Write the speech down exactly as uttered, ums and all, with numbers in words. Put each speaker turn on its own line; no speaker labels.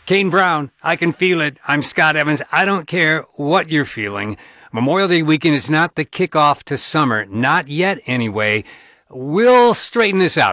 Kane Brown, I can feel it. I'm Scott Evans. I don't care what you're feeling. Memorial Day weekend is not the kickoff to summer. Not yet, anyway. We'll straighten this out.